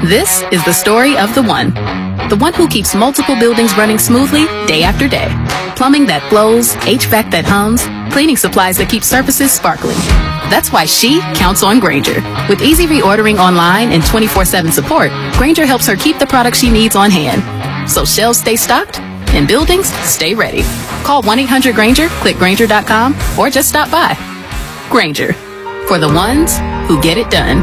This is the story of the one who keeps multiple buildings running smoothly day after day. Plumbing that flows, HVAC that hums, cleaning supplies that keep surfaces sparkling. That's why she counts on Grainger. With easy reordering online and 24/7 support, Grainger helps her keep the products she needs on hand. So shelves stay stocked and buildings stay ready. Call 1-800-GRAINGER, click Grainger.com, or just stop by. Grainger, for the ones who get it done.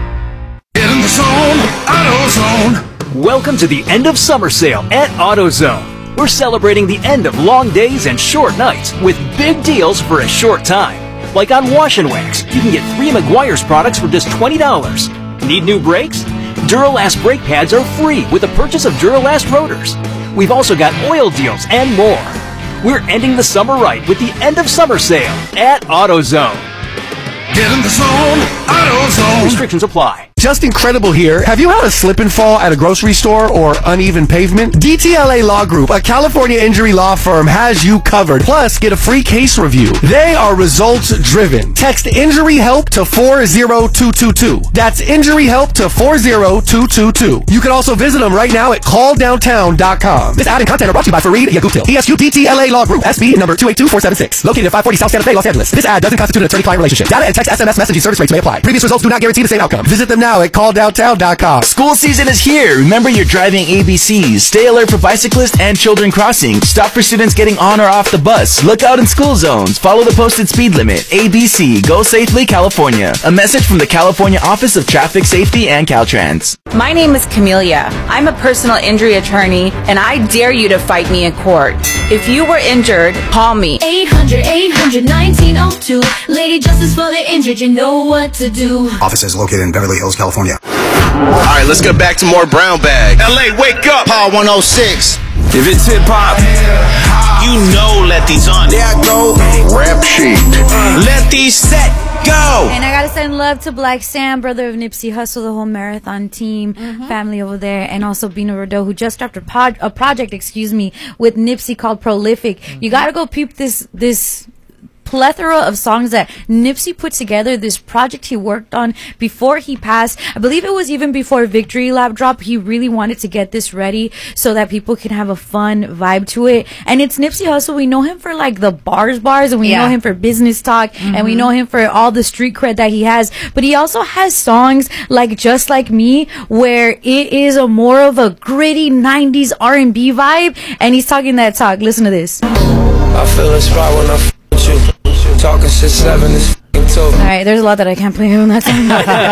Get in the zone, AutoZone. Welcome to the end of summer sale at AutoZone. We're celebrating the end of long days and short nights with big deals for a short time. Like on Wash and Wax, you can get 3 Meguiar's products for just $20. Need new brakes? Duralast brake pads are free with the purchase of Duralast rotors. We've also got oil deals and more. We're ending the summer right with the end of summer sale at AutoZone. Get in the zone, AutoZone. Restrictions apply. Just Incredible here. Have you had a slip and fall at a grocery store or uneven pavement? DTLA Law Group, a California injury law firm, has you covered. Plus, get a free case review. They are results driven. Text Injury Help to 40222. That's Injury Help to 40222. You can also visit them right now at calldowntown.com. This ad and content are brought to you by Fareed Yagutil. TSU DTLA Law Group, SB number 282476. Located at 540 South Santa Fe, Los Angeles. This ad doesn't constitute an attorney-client relationship. Data and text SMS messaging service rates may apply. Previous results do not guarantee the same outcome. Visit them now at calldowntown.com. School season is here. Remember your driving ABCs. Stay alert for bicyclists and children crossing. Stop for students getting on or off the bus. Look out in school zones. Follow the posted speed limit. ABC. Go safely, California. A message from the California Office of Traffic Safety and Caltrans. My name is Camelia. I'm a personal injury attorney, and I dare you to fight me in court. If you were injured, call me. 800-800-1902. Lady Justice for the injured. You know what to do. Office is located in Beverly Hills, California. All right, let's get back to more Brown Bag. LA, wake up. Power 106. If it's hip hop, you know let these on. There I go. Rap sheet. Let these set go. And I gotta send love to Black Sam, brother of Nipsey Hussle, the whole marathon team, family over there, and also Bino Rodeau, who just dropped a project, with Nipsey called Prolific. You gotta go peep this plethora of songs that Nipsey put together, this project he worked on before he passed. I believe it was even before Victory Lap dropped. He really wanted to get this ready so that people can have a fun vibe to it. And it's Nipsey Hussle. We know him for like the bars, and we know him for Business Talk, and we know him for all the street cred that he has. But he also has songs like Just Like Me, where it is more of a gritty 90s R&B vibe, and he's talking that talk. Listen to this. I feel a spot when I you. Talking shit 7 is Alright, there's a lot that I can't play on that song.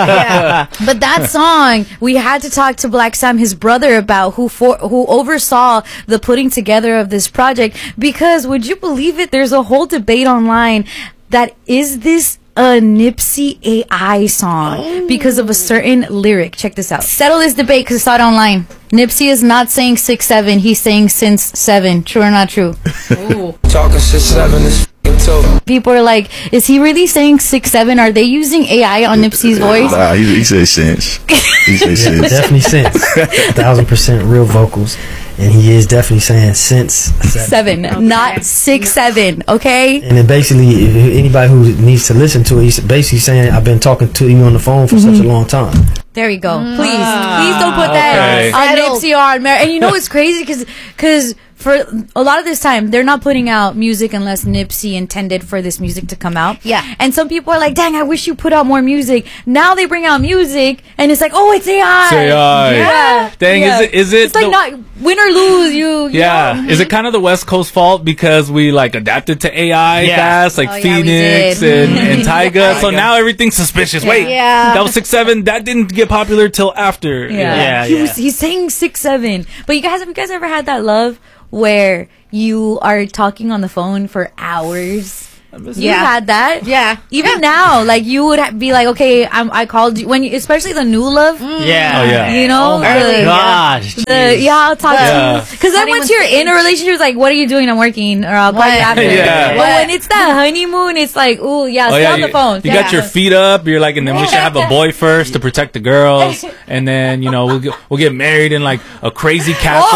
But that song, we had to talk to Black Sam, his brother, about who oversaw the putting together of this project, because would you believe it, there's a whole debate online that is this a Nipsey AI song because of a certain lyric. Check this out. Settle this debate because I saw it online. Nipsey is not saying 6'7", he's saying since 7. True or not true? Talking shit 7 is people are like, is he really saying 6'7"? Are they using AI on Nipsey's voice? Nah, he says sense. He says sense. Definitely sense. 1,000% real vocals. And he is definitely saying since 7, not 6'7", okay? And then basically, if anybody who needs to listen to it, he's basically saying, I've been talking to you on the phone for such a long time. There you go. Please don't put that on Nipsey or on Mary. And you know it's crazy because for a lot of this time, they're not putting out music unless Nipsey intended for this music to come out. Yeah. And some people are like, dang, I wish you put out more music. Now they bring out music, and it's like, oh, it's AI. It's AI. Yeah. Dang, yeah. is it? It's like not win or lose. You yeah. know? Is it kind of the West Coast fault because we like adapted to AI fast, like Phoenix and Tyga? So now everything's suspicious. Wait, that was 6'7". That didn't get popular till after. He's saying 6'7". But have you guys ever had that love where you are talking on the phone for hours? You had that? Yeah. Even now, like, you would be like, okay, I called you, especially the new love. Yeah. Oh, yeah. You know? Oh, my gosh. I'll talk to you. Because then once you're in a relationship, it's like, what are you doing? I'm working. Or I'll call you after. Yeah. But when it's that honeymoon, it's like, ooh, stay on the phone. You got your feet up. You're like, and then we should have a boy first to protect the girls. And then, we'll get married in like a crazy castle.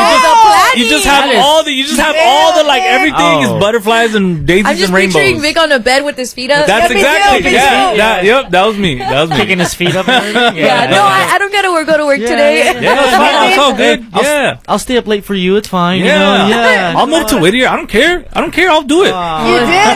You just have all the like everything is butterflies and daisies and rainbows. I'm just picturing Vic on a bed with his feet up. That's exactly. That was me. Kicking his feet up. I don't get gotta go to work today. Yeah, it's fine. It's all good. Yeah. I'll stay up late for you. It's fine. Yeah. You know? Yeah. I'll move to Whittier. I don't care. I'll do it. You did.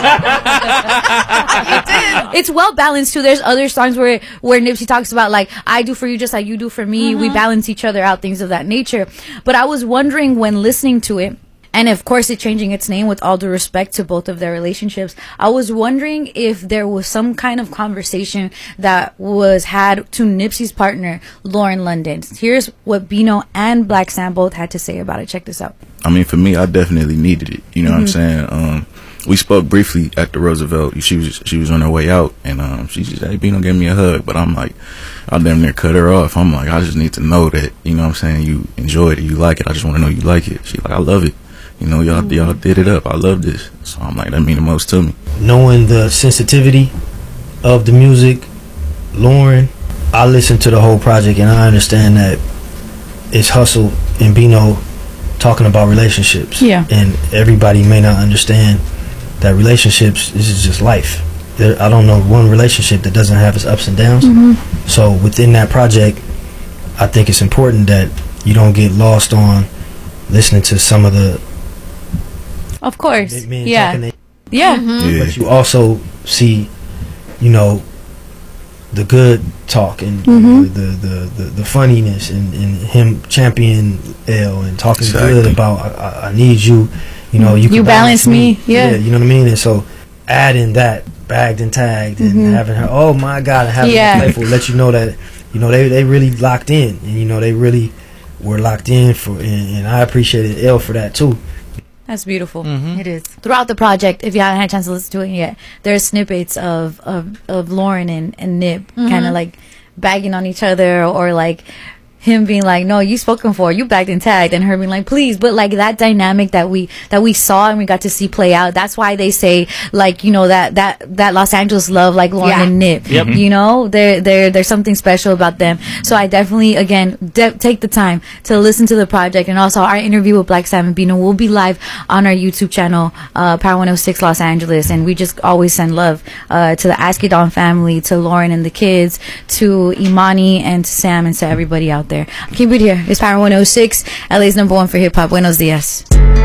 It's well balanced too. There's other songs where Nipsey talks about like, I do for you just like you do for me. We balance each other out, things of that nature. But I was wondering when listening to it, and of course it changing its name with all due respect to both of their relationships, I was wondering if there was some kind of conversation that was had to Nipsey's partner, Lauren London. Here's what Bino and Black Sam both had to say about it. Check this out. I mean, for me, I definitely needed it. You know what I'm saying? We spoke briefly at the Roosevelt. She was on her way out, and she just, hey, Bino, give me a hug. But I'm like, I damn near cut her off. I'm like, I just need to know that, you know what I'm saying, you enjoyed it, you like it. I just want to know you like it. She like, I love it. You know, y'all did it up. I love this. So I'm like, that mean the most to me. Knowing the sensitivity of the music, Lauren, I listened to the whole project and I understand that it's Hustle and Bino talking about relationships. Yeah. And everybody may not understand that relationships, this is just life. I don't know one relationship that doesn't have its ups and downs. So within that project, I think it's important that you don't get lost on listening to some of the Of course. yeah. But you also see, you know, the good talk and the funniness and him championing L and talking good about I need you. You know, you can balance me. Yeah. You know what I mean? And so adding that bagged and tagged and having her, oh my God, having her playful, let you know that, you know, they really locked in, and you know, they really were locked in for, and I appreciated L for that too. That's beautiful. It is. Throughout the project, if you haven't had a chance to listen to it yet, there's snippets of Lauren and Nip kind of like bagging on each other, or like him being like, no, you spoken for, you bagged and tagged, and her being like, please. But like that dynamic that we saw and we got to see play out, that's why they say, like, you know, that Los Angeles love, like Lauren and Nip. You know, there's something special about them. So I definitely, again, take the time to listen to the project. And also our interview with Black Sam and Bino will be live on our YouTube channel, Power 106 Los Angeles. And we just always send love to the Askey Dawn family, to Lauren and the kids, to Imani, and to Sam, and to everybody out there. Keep it here. It's Power 106, LA's #1 for hip hop. Buenos dias.